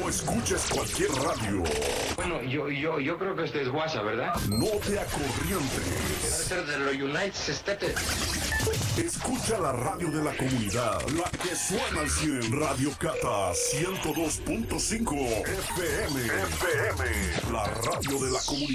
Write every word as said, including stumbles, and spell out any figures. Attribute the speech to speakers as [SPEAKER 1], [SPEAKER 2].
[SPEAKER 1] No escuches cualquier radio.
[SPEAKER 2] Bueno, yo, yo, yo creo que este es WhatsApp, ¿verdad?
[SPEAKER 1] No te acorrientes.
[SPEAKER 2] Debe ser de los United States.
[SPEAKER 1] Escucha la radio de la comunidad, la que suena al cien. Radio Cata ciento dos punto cinco F M. F M. La radio de la comunidad.